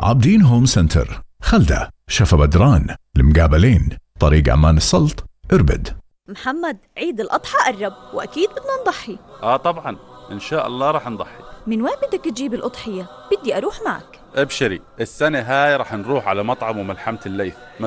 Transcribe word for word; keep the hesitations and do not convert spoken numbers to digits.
عابدين هوم سنتر، خلدة، شفا بدران، المقابلين، طريق عمان السلط، اربد. محمد، عيد الأضحى قرب وأكيد بدنا نضحي. آه طبعا، إن شاء الله رح نضحي. من وين بدك تجيب الأضحية؟ بدي أروح معك. ابشري، السنة هاي رح نروح على مطعم وملحمة الليث.